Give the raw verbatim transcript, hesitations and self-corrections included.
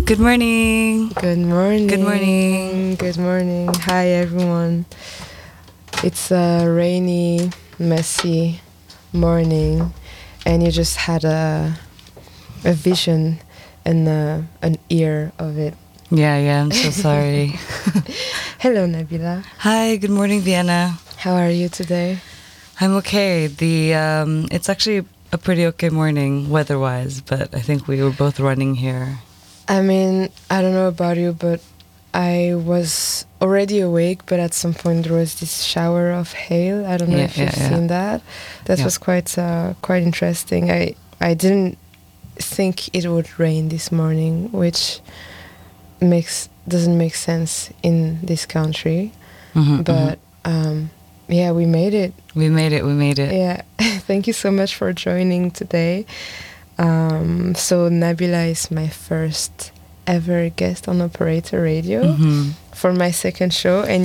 Good morning. Good morning. Good morning. Good morning. Hi, everyone. It's a rainy, messy morning, and you just had a a vision and a, an ear of it. Yeah, yeah, I'm so sorry. Hello, Nabila. Hi, good morning, Vienna. How are you today? I'm okay. The um, it's actually a pretty okay morning weather-wise, but I think we were both running here. I mean, I don't know about you, but I was already awake, but at some point there was this shower of hail. I don't know Yeah, if you've yeah, yeah. seen that. That Yeah. was quite uh, quite interesting. I, I didn't think it would rain this morning, which makes doesn't make sense in this country. Mhm, But um, yeah, we made it. mhm. We made it. We made it. Yeah, thank you so much for joining today. Um, so Nabila is my first ever guest on Operator Radio Mhm. for my second show, and